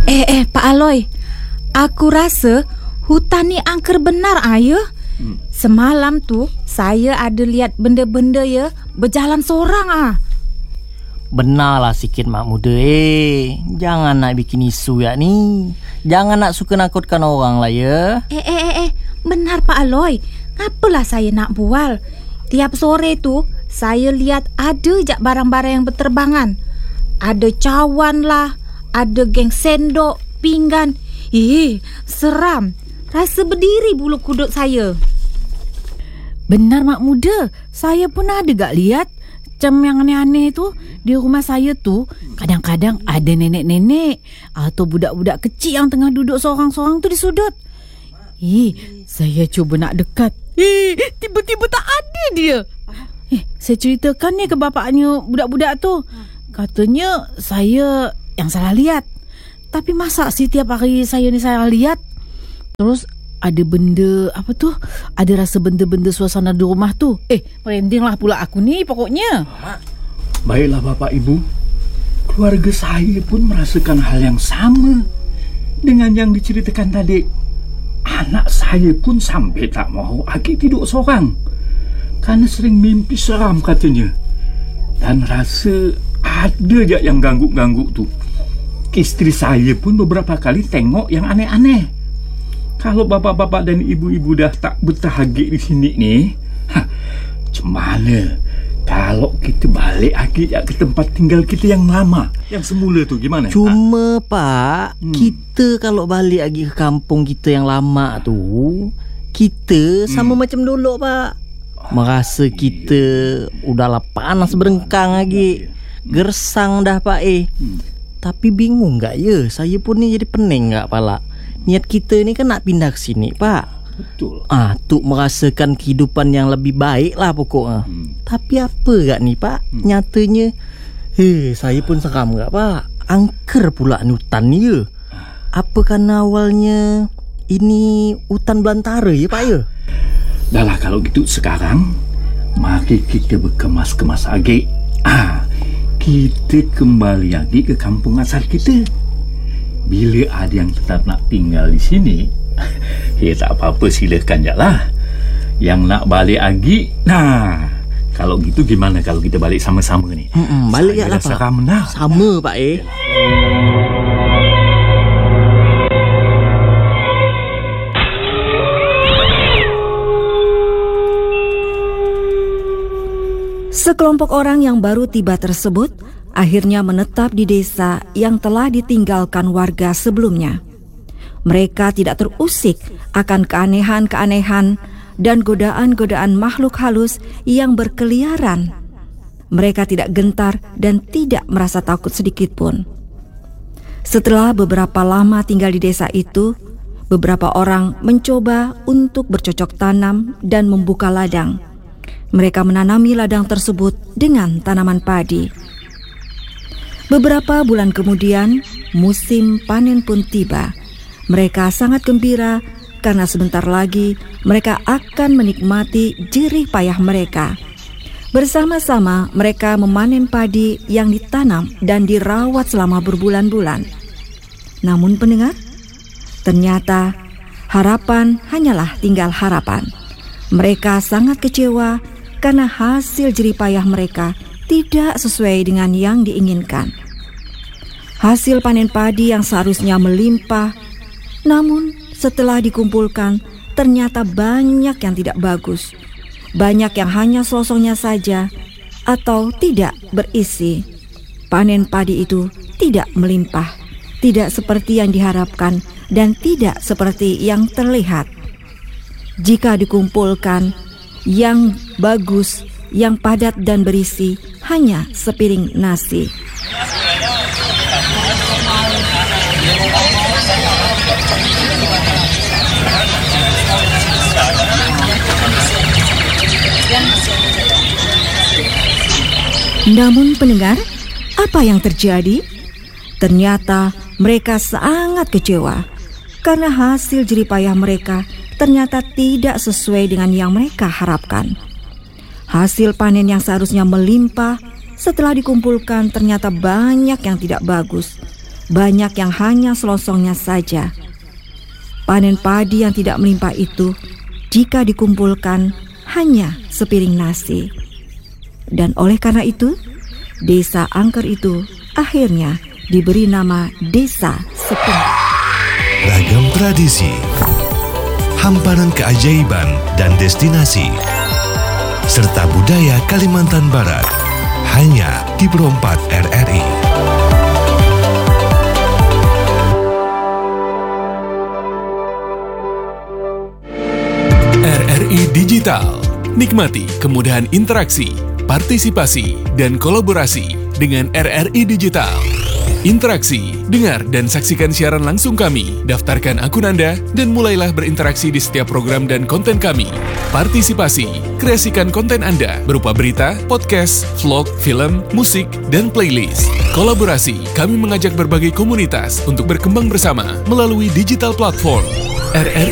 Pak Aloy, aku rasa hutan ni angker benar ayah. Semalam tu saya ada lihat benda-benda ya berjalan seorang . Benarlah sikit mak muda. Jangan nak bikin isu ya ni. Jangan nak suka nakutkan orang lah ya. Benar Pak Aloy. Apalah saya nak bual. Tiap sore tu saya lihat ada je barang-barang yang berterbangan. Ada cawan lah, ada geng sendok, pinggan. Seram. Rasa berdiri bulu kuduk saya. Benar mak muda. Saya pun ada gak lihat macam yang aneh-aneh tu. Di rumah saya tu kadang-kadang ada nenek-nenek atau budak-budak kecil yang tengah duduk seorang-seorang tu di sudut. Saya cuba nak dekat. Tiba-tiba tak ada dia. Saya ceritakan ni ke bapaknya budak-budak tu. Katanya saya yang salah lihat. Tapi masa setiap hari saya ni salah lihat. Terus ada benda apa tu? Ada rasa benda-benda suasana di rumah tu. Merinding lah pula aku ni pokoknya. Baiklah Bapak Ibu, keluarga saya pun merasakan hal yang sama dengan yang diceritakan tadi. Anak saya pun sampai tak mahu lagi tidur seorang kerana sering mimpi seram katanya. Dan rasa ada je yang ganggu-ganggu tu. Isteri saya pun beberapa kali tengok yang aneh-aneh. Kalau bapak-bapak dan ibu-ibu dah tak bertahagia di sini ni, macam mana kalau kita balik lagi ke tempat tinggal kita yang lama, yang semula tu gimana? Cuma Pak, kita kalau balik lagi ke kampung kita yang lama tu, kita sama macam dulu Pak. Merasa kita udahlah panas berengkang lagi, gersang dah Pak. Tapi bingung tak ya? Saya pun ni jadi pening tak pala. Niat kita ni kan nak pindah ke sini Pak. Betul. Tuk merasakan kehidupan yang lebih baik lah pokoknya. Tapi apa gak ni Pak? Nyatanya saya pun seram gak Pak. Angker pula ni hutan ni ya. Apa kerana awalnya ini hutan belantara ya Pak ya? Dah lah kalau gitu sekarang mari kita berkemas-kemas lagi. Kita kembali lagi ke kampung asal kita. Bila ada yang tetap nak tinggal di sini, tak apa-apa, silakan je lah. Yang nak balik lagi, kalau gitu gimana kalau kita balik sama-sama ni? Balik je lah Pak. Sama Pak Sekelompok orang yang baru tiba tersebut akhirnya menetap di desa yang telah ditinggalkan warga sebelumnya. Mereka tidak terusik akan keanehan-keanehan dan godaan-godaan makhluk halus yang berkeliaran. Mereka tidak gentar dan tidak merasa takut sedikit pun. Setelah beberapa lama tinggal di desa itu, beberapa orang mencoba untuk bercocok tanam dan membuka ladang. Mereka menanami ladang tersebut dengan tanaman padi. Beberapa bulan kemudian, musim panen pun tiba. Mereka sangat gembira karena sebentar lagi mereka akan menikmati jerih payah mereka. Bersama-sama mereka memanen padi yang ditanam dan dirawat selama berbulan-bulan. Namun pendengar, ternyata harapan hanyalah tinggal harapan. Mereka sangat kecewa karena hasil jerih payah mereka tidak sesuai dengan yang diinginkan. Hasil panen padi yang seharusnya melimpah, namun setelah dikumpulkan ternyata banyak yang tidak bagus. Banyak yang hanya sosoknya saja atau tidak berisi. Panen padi itu tidak melimpah, tidak seperti yang diharapkan dan tidak seperti yang terlihat. Jika dikumpulkan, yang bagus, yang padat dan berisi hanya sepiring nasi. Namun pendengar, apa yang terjadi? Ternyata mereka sangat kecewa karena hasil jerih payah mereka ternyata tidak sesuai dengan yang mereka harapkan. Hasil panen yang seharusnya melimpah setelah dikumpulkan ternyata banyak yang tidak bagus. banyak yang hanya selosongnya saja. Panen padi yang tidak melimpah itu, jika dikumpulkan, hanya sepiring nasi. Dan oleh karena itu, desa angker itu akhirnya diberi nama Desa Sepenggal. Ragam tradisi, hamparan keajaiban dan destinasi, serta budaya Kalimantan Barat, hanya di Pro 4 RRI. RRI Digital. Nikmati kemudahan interaksi, partisipasi, dan kolaborasi dengan RRI Digital. Interaksi, dengar dan saksikan siaran langsung kami, daftarkan akun Anda, dan mulailah berinteraksi di setiap program dan konten kami. Partisipasi, kreasikan konten Anda berupa berita, podcast, vlog, film, musik, dan playlist. Kolaborasi, kami mengajak berbagai komunitas untuk berkembang bersama melalui digital platform. RRI